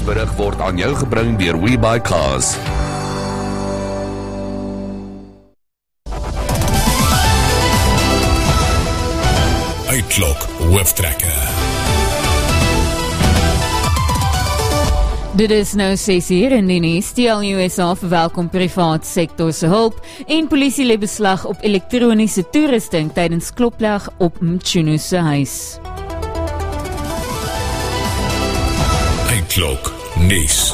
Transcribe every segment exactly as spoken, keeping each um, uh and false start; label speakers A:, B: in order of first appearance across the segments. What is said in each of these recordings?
A: nuusberig word aan jou gebring deur WeBuyCars.
B: Uitklok hooftrekker.
C: Dit is nou ses uur in die nuus. T L U S A verwelkom privaat sektor se hulp en polisie lê beslag op elektroniese toerusting tydens klopleg op Mchunu se huis.
B: Uitklok nuus.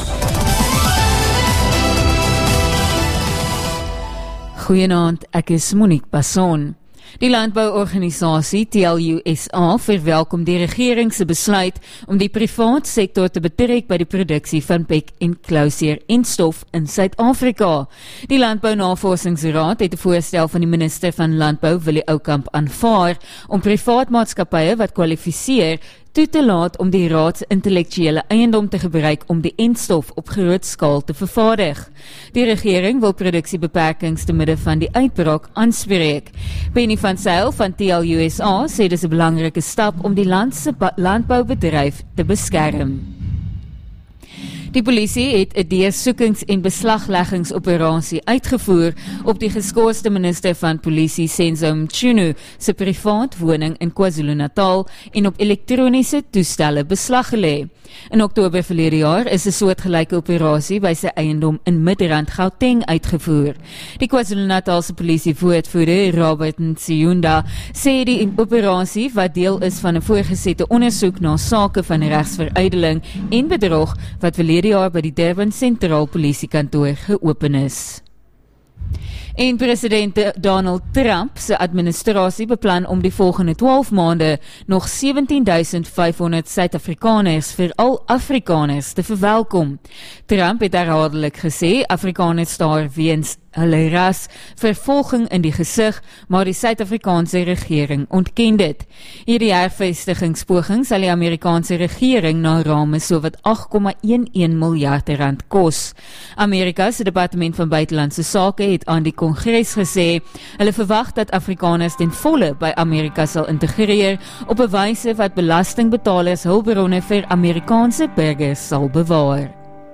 C: Goeienaand, ek is Monique Basson. Die landbouorganisasie T L U S A verwelkom die regering se besluit om die privaat sektor te betrek by die produksie van pek en klouseer en stof in Suid-Afrika. Die Landbounavorsingsraad het 'n voorstel van die minister van Landbou, Willie Oukamp, aanvaar om privaat maatskappye wat kwalifiseer toe te laat om die raad se intellektuele eiendom te gebruik om die entstof op groot skaal te vervaardig. Die regering wil produksiebeperkings te midde van die uitbraak aanspreek. Penny van Zyl van T L U S A sê dit is 'n belangrike stap om die land se landboubedryf te beskerm. Die polisie het 'n deursoekings- en beslagleggingsoperasie uitgevoer op die geskorste minister van polisie Senzo Mchunu se privaat woning in KwaZulu-Natal en op elektroniese toestelle beslag gelê. In Oktober verlede jaar is 'n soortgelyke operasie by sy eiendom in Midrand, Gauteng uitgevoer. Die KwaZulu-Natalse polisiewoordvoerder Robert Ntsiunda sê die operasie, wat deel is van 'n voorgesette ondersoek na sake van regsveruideling en bedrog wat verlede jaar by die Durban Sentraal Polisiekantoor geopen is. En president Donald Trump se administrasie beplan om die volgende twaalf maande nog sewentien duisend vyfhonderd Suid-Afrikaners, veral Afrikaners, te verwelkom. Trump het herhaaldelik gesê Afrikaners staar weens hulle ras vervolging in die gesig, maar die Suid-Afrikaanse regering ontken dit. Hierdie hervestigingspoging sal die Amerikaanse regering na rame sowat agt komma een miljard rand kos. Amerika se departement van buitelandse sake het aan die Kongres gesê hulle verwag dat Afrikaners ten volle by Amerika sal integreer op 'n wyse wat belastingbetalers hulpbronne vir Amerikaanse burgers sal bewaar.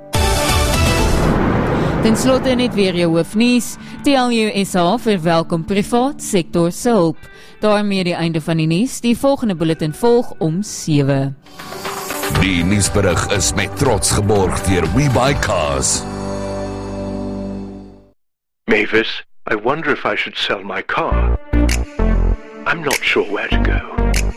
C: Ten slotte net weer jou hoofnuus. T L U S A verwelkom privaat sektor se hulp. Daarmee die einde van die nuus. Die volgende bulletin volg om sewe.
A: Die nuusberig is met trots geborg deur WeBuyCars.
D: Mavis, I wonder if I should sell my car. I'm not sure where to go.